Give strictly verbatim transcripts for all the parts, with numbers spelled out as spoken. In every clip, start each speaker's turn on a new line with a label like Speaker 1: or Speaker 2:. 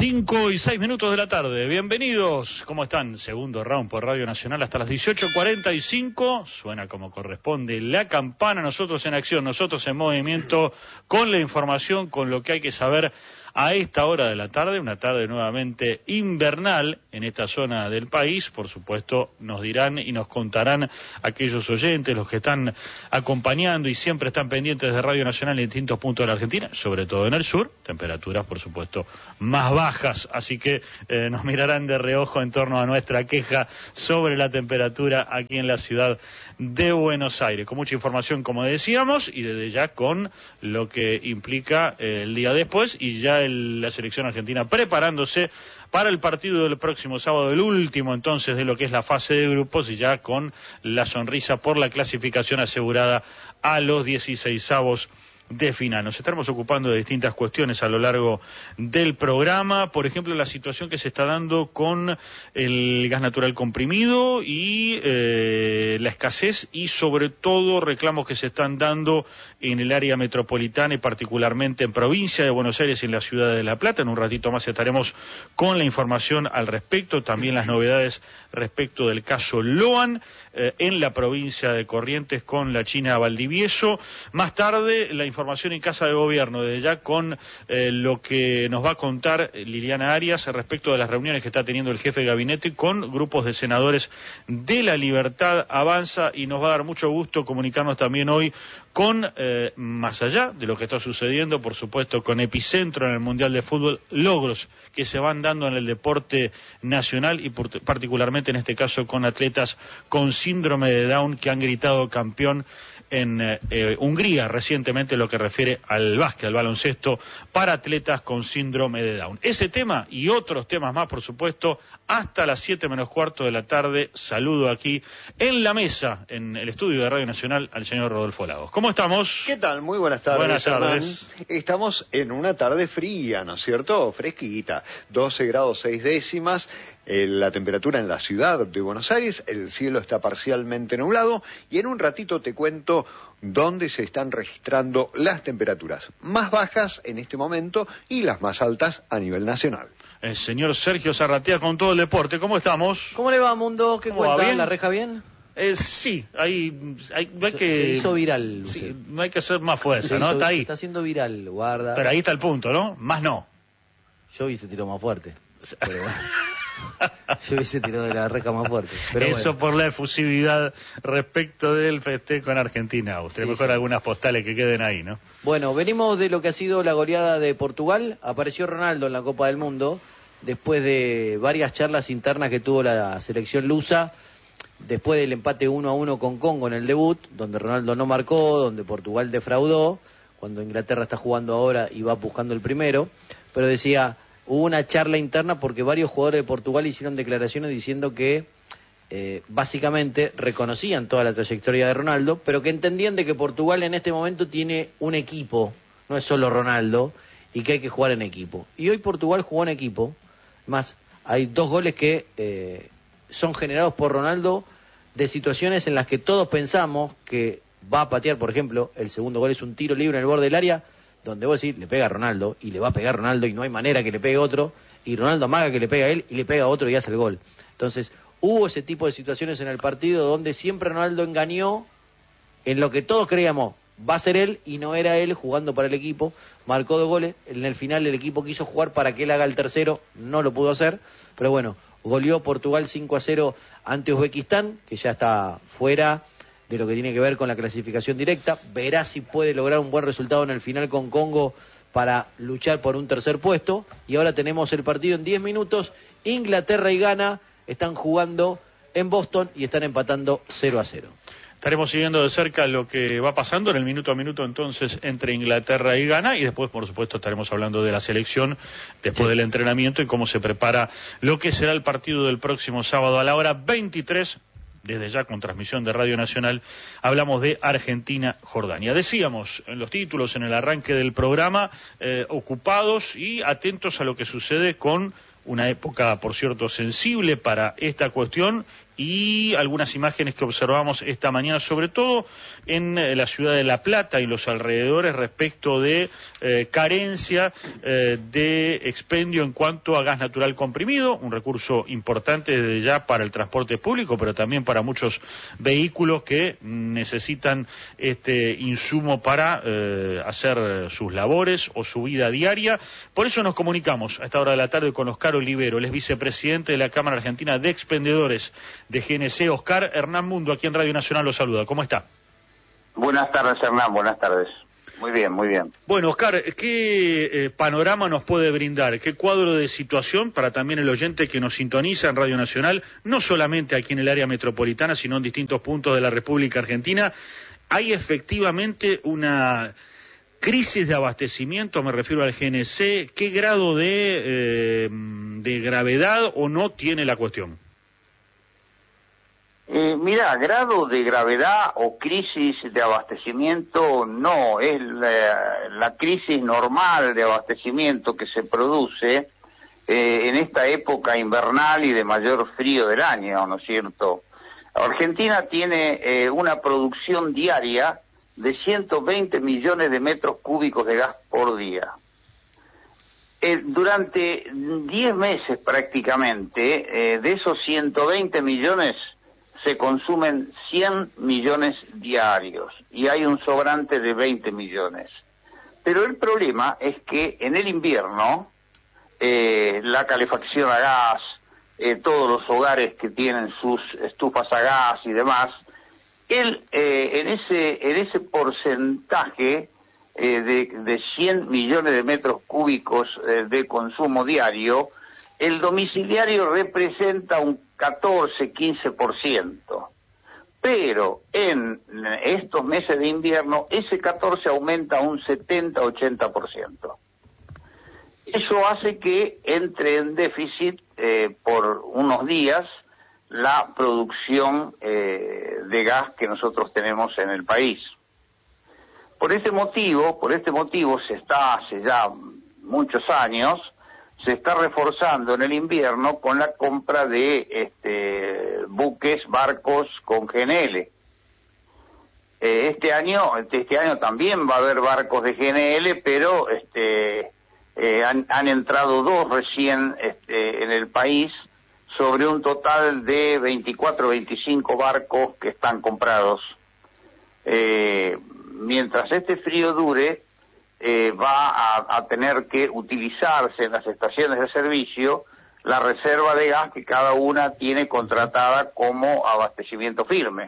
Speaker 1: Cinco y seis minutos de la tarde. Bienvenidos. ¿Cómo están? Segundo round por Radio Nacional hasta las dieciocho cuarenta y cinco. Suena como corresponde la campana. Nosotros en acción, nosotros en movimiento, con la información, con lo que hay que saber a esta hora de la tarde. Una tarde nuevamente invernal en esta zona del país. Por supuesto, nos dirán y nos contarán aquellos oyentes, los que están acompañando y siempre están pendientes de Radio Nacional en distintos puntos de la Argentina, sobre todo en el sur. Temperaturas, por supuesto, más bajas, así que eh, nos mirarán de reojo en torno a nuestra queja sobre la temperatura aquí en la ciudad de Buenos Aires, con mucha información, como decíamos, y desde ya con lo que implica eh, el día después, y ya el, la selección argentina preparándose para el partido del próximo sábado, el último entonces de lo que es la fase de grupos, y ya con la sonrisa por la clasificación asegurada a los dieciseisavos de final. Nos estaremos ocupando de distintas cuestiones a lo largo del programa, por ejemplo la situación que se está dando con el gas natural comprimido y eh, la escasez, y sobre todo reclamos que se están dando en el área metropolitana y particularmente en provincia de Buenos Aires y en la ciudad de La Plata. En un ratito más estaremos con la información al respecto, también las novedades respecto del caso Loan eh, en la provincia de Corrientes con la China Valdivieso. Más tarde la información en Casa de Gobierno, desde ya con eh, lo que nos va a contar Liliana Arias respecto de las reuniones que está teniendo el jefe de gabinete con grupos de senadores de La Libertad Avanza, y nos va a dar mucho gusto comunicarnos también hoy con, eh, más allá de lo que está sucediendo, por supuesto, con epicentro en el Mundial de Fútbol, logros que se van dando en el deporte nacional y por, particularmente en este caso con atletas con síndrome de Down que han gritado campeón en eh, Hungría recientemente, lo que refiere al básquet, al baloncesto para atletas con síndrome de Down. Ese tema y otros temas más, por supuesto, hasta las siete menos cuarto de la tarde. Saludo aquí en la mesa, en el estudio de Radio Nacional, al señor Rodolfo Lagos. ¿Cómo estamos?
Speaker 2: ¿Qué tal? Muy buenas tardes.
Speaker 1: Buenas tardes.
Speaker 2: Hernán. Estamos en una tarde fría, ¿no es cierto? Fresquita, doce grados seis décimas. Eh, la temperatura en la ciudad de Buenos Aires, el cielo está parcialmente nublado, y en un ratito te cuento dónde se están registrando las temperaturas más bajas en este momento y las más altas a nivel nacional.
Speaker 1: El señor Sergio Zarratea con todo el deporte. ¿Cómo estamos?
Speaker 3: ¿Cómo le va, Mundo? ¿Qué cuenta?
Speaker 1: ¿Bien?
Speaker 3: ¿La reja bien?
Speaker 1: Eh, sí, hay, hay, no hay
Speaker 3: Se,
Speaker 1: que...
Speaker 3: se hizo viral.
Speaker 1: Sí, no hay que hacer más fuerza,
Speaker 3: Se
Speaker 1: ¿no?
Speaker 3: hizo,
Speaker 1: Está ahí.
Speaker 3: Se está haciendo viral, guarda.
Speaker 1: Pero ahí está el punto, ¿no? Más no.
Speaker 3: Yo hubiese tirado más fuerte. Pero bueno. Yo hubiese tirado de la reja más fuerte. Pero
Speaker 1: Eso
Speaker 3: bueno.
Speaker 1: por la efusividad respecto del festejo en Argentina. Usted
Speaker 3: Sí,
Speaker 1: mejor
Speaker 3: sí.
Speaker 1: algunas postales que queden ahí, ¿no?
Speaker 3: Bueno, venimos de lo que ha sido la goleada de Portugal. Apareció Ronaldo en la Copa del Mundo después de varias charlas internas que tuvo la selección lusa, después del empate uno a uno con Congo en el debut, donde Ronaldo no marcó, donde Portugal defraudó, cuando Inglaterra está jugando ahora y va buscando el primero. Pero decía, hubo una charla interna porque varios jugadores de Portugal hicieron declaraciones diciendo que eh, básicamente reconocían toda la trayectoria de Ronaldo, pero que entendían de que Portugal en este momento tiene un equipo, no es solo Ronaldo, y que hay que jugar en equipo. Y hoy Portugal jugó en equipo. Más, hay dos goles que eh, son generados por Ronaldo de situaciones en las que todos pensamos que va a patear. Por ejemplo, el segundo gol es un tiro libre en el borde del área, donde vos decís, le pega a Ronaldo, y le va a pegar a Ronaldo, y no hay manera que le pegue otro, y Ronaldo amaga que le pega a él, y le pega a otro y hace el gol. Entonces, hubo ese tipo de situaciones en el partido donde siempre Ronaldo engañó en lo que todos creíamos, va a ser él, y no era él jugando para el equipo. Marcó dos goles, en el final el equipo quiso jugar para que él haga el tercero, no lo pudo hacer, pero bueno, goleó Portugal cinco a cero ante Uzbekistán, que ya está fuera de lo que tiene que ver con la clasificación directa. Verá si puede lograr un buen resultado en el final con Congo para luchar por un tercer puesto. Y ahora tenemos el partido en diez minutos, Inglaterra y Ghana están jugando en Boston y están empatando cero a cero.
Speaker 1: Estaremos siguiendo de cerca lo que va pasando en el minuto a minuto entonces entre Inglaterra y Ghana, y después por supuesto estaremos hablando de la selección después sí. del entrenamiento y cómo se prepara lo que será el partido del próximo sábado a la hora veintitrés, desde ya con transmisión de Radio Nacional. Hablamos de Argentina-Jordania. Decíamos en los títulos, en el arranque del programa, eh, ocupados y atentos a lo que sucede con una época, por cierto, sensible para esta cuestión, y algunas imágenes que observamos esta mañana, sobre todo en eh, la ciudad de La Plata y los alrededores, respecto de eh, carencia eh, de expendio en cuanto a gas natural comprimido, un recurso importante desde ya para el transporte público, pero también para muchos vehículos que necesitan este insumo para eh, hacer sus labores o su vida diaria. Por eso nos comunicamos a esta hora de la tarde con Oscar Olivero, él es vicepresidente de la Cámara Argentina de Expendedores de G N C. Oscar, Hernán Mundo, aquí en Radio Nacional, lo saluda. ¿Cómo está?
Speaker 4: Buenas tardes, Hernán, buenas tardes. Muy bien, muy bien.
Speaker 1: Bueno, Oscar, ¿qué eh, panorama nos puede brindar? ¿Qué cuadro de situación para también el oyente que nos sintoniza en Radio Nacional, no solamente aquí en el área metropolitana, sino en distintos puntos de la República Argentina? ¿Hay efectivamente una crisis de abastecimiento? Me refiero al G N C. ¿Qué grado de, eh, de gravedad o no tiene la cuestión?
Speaker 4: Eh, mira, grado de gravedad o crisis de abastecimiento no, es la, la crisis normal de abastecimiento que se produce eh, en esta época invernal y de mayor frío del año, ¿no es cierto? Argentina tiene eh, una producción diaria de ciento veinte millones de metros cúbicos de gas por día. Eh, durante diez meses prácticamente, eh, de esos ciento veinte millones, se consumen cien millones diarios y hay un sobrante de veinte millones. Pero el problema es que en el invierno, eh, la calefacción a gas, eh, todos los hogares que tienen sus estufas a gas y demás, él, eh, en ese en ese porcentaje eh, de, de cien millones de metros cúbicos eh, de consumo diario, el domiciliario representa un catorce, quince por ciento. Pero en estos meses de invierno, ese catorce aumenta a un setenta, ochenta por ciento. Eso hace que entre en déficit eh, por unos días la producción eh, de gas que nosotros tenemos en el país. Por este motivo, por este motivo se está hace ya muchos años, se está reforzando en el invierno con la compra de este, buques, barcos con G N L. Eh, este año, este año también va a haber barcos de G N L, pero este, eh, han, han entrado dos recién este, en el país, sobre un total de veinticuatro, veinticinco barcos que están comprados. Eh, mientras este frío dure, eh, va a, a tener que utilizarse en las estaciones de servicio la reserva de gas que cada una tiene contratada como abastecimiento firme.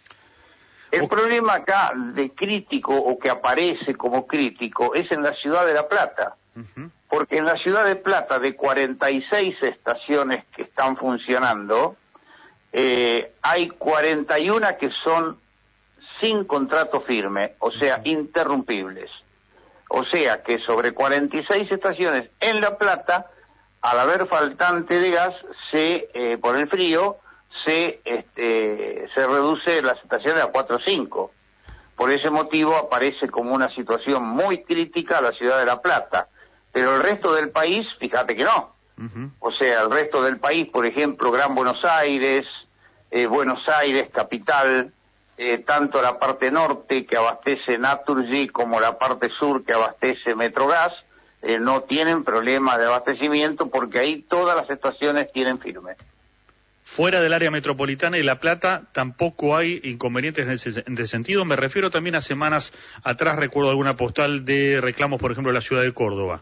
Speaker 4: El problema acá de crítico, o que aparece como crítico, es en la ciudad de La Plata. Uh-huh. Porque en la ciudad de Plata, de cuarenta y seis estaciones que están funcionando, eh, hay cuarenta y una que son sin contrato firme, o sea, interrumpibles. O sea que sobre cuarenta y seis estaciones en La Plata, al haber faltante de gas, se eh, por el frío, se este, se reduce las estaciones a cuatro o cinco. Por ese motivo aparece como una situación muy crítica la ciudad de La Plata. Pero el resto del país, fíjate que no. Uh-huh. O sea, el resto del país, por ejemplo, Gran Buenos Aires, eh, Buenos Aires, capital, eh, tanto la parte norte que abastece Naturgy como la parte sur que abastece Metrogas, eh, no tienen problemas de abastecimiento porque ahí todas las estaciones tienen firme.
Speaker 1: Fuera del área metropolitana y La Plata tampoco hay inconvenientes en ese, en ese sentido. Me refiero también a semanas atrás, recuerdo alguna postal de reclamos, por ejemplo, en la ciudad de Córdoba.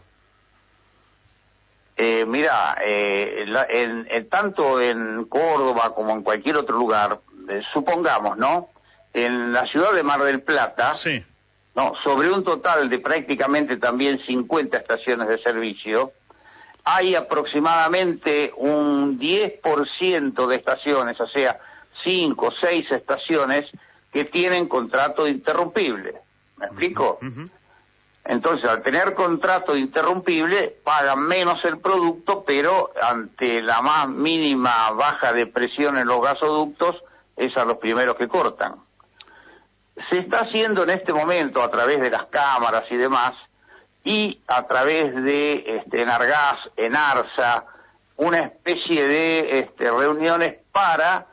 Speaker 4: Eh, mira, eh, la, en, en, tanto en Córdoba como en cualquier otro lugar, eh, supongamos, ¿no? En la ciudad de Mar del Plata,
Speaker 1: sí.
Speaker 4: no, sobre un total de prácticamente también cincuenta estaciones de servicio, hay aproximadamente un diez por ciento de estaciones, o sea, cinco o seis estaciones que tienen contrato interrumpible. ¿Me explico? Uh-huh. Entonces, al tener contrato interrumpible, pagan menos el producto, pero ante la más mínima baja de presión en los gasoductos, es a los primeros que cortan. Se está haciendo en este momento, a través de las cámaras y demás, y a través de este, Enargas, Enarsa, una especie de este, reuniones para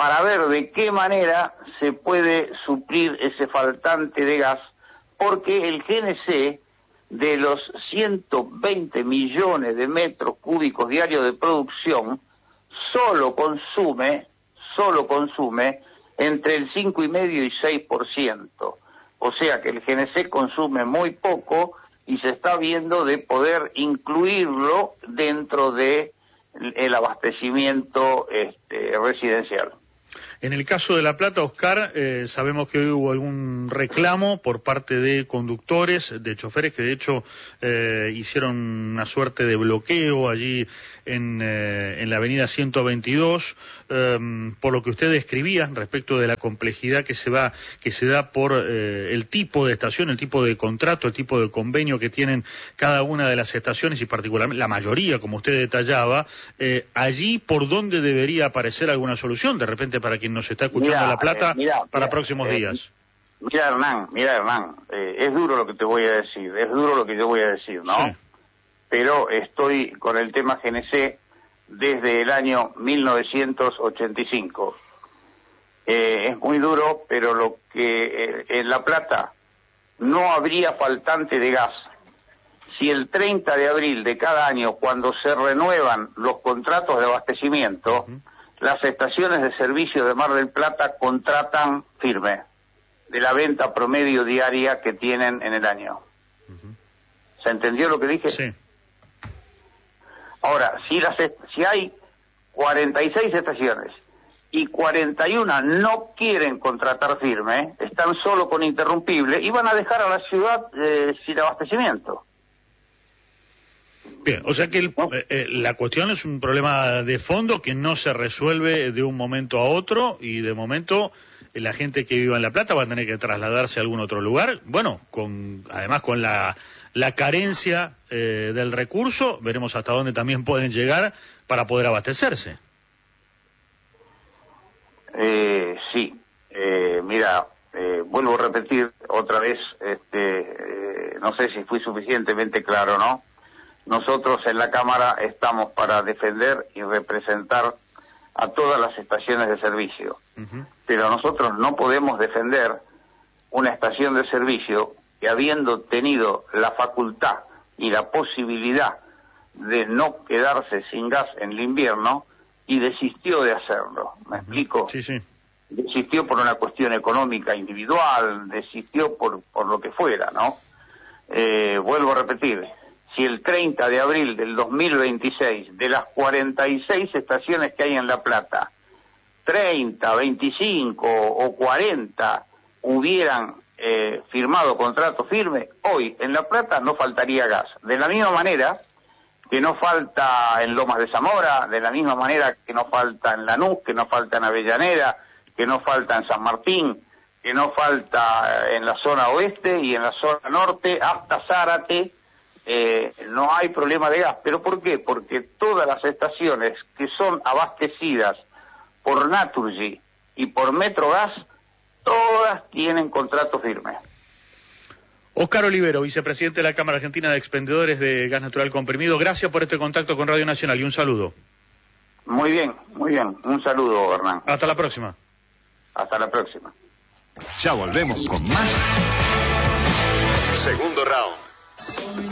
Speaker 4: para ver de qué manera se puede suplir ese faltante de gas, porque el G N C, de los ciento veinte millones de metros cúbicos diarios de producción, solo consume, solo consume entre el cinco coma cinco y seis por ciento. O sea que el G N C consume muy poco y se está viendo de poder incluirlo dentro de el abastecimiento este, residencial.
Speaker 1: En el caso de La Plata, Oscar, eh, sabemos que hoy hubo algún reclamo por parte de conductores, de choferes que de hecho eh, hicieron una suerte de bloqueo allí en, eh, en la avenida ciento veintidós, eh, por lo que usted describía respecto de la complejidad que se va, que se da por eh, el tipo de estación, el tipo de contrato, el tipo de convenio que tienen cada una de las estaciones y particularmente la mayoría, como usted detallaba. Eh, allí, ¿por dónde debería aparecer alguna solución? De repente, para quien nos está escuchando
Speaker 4: Mirá,
Speaker 1: La Plata,
Speaker 4: eh, mirá,
Speaker 1: para
Speaker 4: mirá,
Speaker 1: próximos
Speaker 4: eh,
Speaker 1: días.
Speaker 4: Mira, Hernán, mira, Hernán, eh, es duro lo que te voy a decir, es duro lo que yo voy a decir, ¿no?
Speaker 1: Sí.
Speaker 4: Pero estoy con el tema G N C desde el año mil novecientos ochenta y cinco. Eh, es muy duro, pero lo que eh, en La Plata no habría faltante de gas si el treinta de abril de cada año, cuando se renuevan los contratos de abastecimiento, uh-huh. las estaciones de servicio de Mar del Plata contratan firme de la venta promedio diaria que tienen en el año. Uh-huh. ¿Se entendió lo que dije?
Speaker 1: Sí.
Speaker 4: Ahora, si, las, si hay cuarenta y seis estaciones y cuarenta y uno no quieren contratar firme, están solo con interrumpible y van a dejar a la ciudad eh, sin abastecimiento.
Speaker 1: Bien, o sea que el, eh, la cuestión es un problema de fondo que no se resuelve de un momento a otro y de momento eh, la gente que viva en La Plata va a tener que trasladarse a algún otro lugar, bueno, con además con la, la carencia eh, del recurso, veremos hasta dónde también pueden llegar para poder abastecerse.
Speaker 4: Eh, sí, eh, mira, eh, vuelvo a repetir otra vez, este, eh, no sé si fui suficientemente claro, ¿no? Nosotros en la Cámara estamos para defender y representar a todas las estaciones de servicio. Uh-huh. Pero nosotros no podemos defender una estación de servicio que, habiendo tenido la facultad y la posibilidad de no quedarse sin gas en el invierno, y desistió de hacerlo. ¿Me uh-huh. explico?
Speaker 1: Sí, sí.
Speaker 4: Desistió por una cuestión económica individual, desistió por, por lo que fuera, ¿no? Eh, vuelvo a repetir. Si el treinta de abril del dos mil veintiséis, de las cuarenta y seis estaciones que hay en La Plata, treinta, veinticinco o cuarenta hubieran eh, firmado contrato firme, hoy en La Plata no faltaría gas. De la misma manera que no falta en Lomas de Zamora, de la misma manera que no falta en Lanús, que no falta en Avellaneda, que no falta en San Martín, que no falta en la zona oeste y en la zona norte, hasta Zárate. Eh, no hay problema de gas. ¿Pero por qué? Porque todas las estaciones que son abastecidas por Naturgy y por Metrogas, todas tienen contrato firme.
Speaker 1: Oscar Olivero, vicepresidente de la Cámara Argentina de Expendedores de Gas Natural Comprimido, gracias por este contacto con Radio Nacional y un saludo.
Speaker 4: Muy bien, muy bien. Un saludo, Hernán.
Speaker 1: Hasta la próxima.
Speaker 4: Hasta la próxima.
Speaker 5: Ya volvemos con más. Segundo round.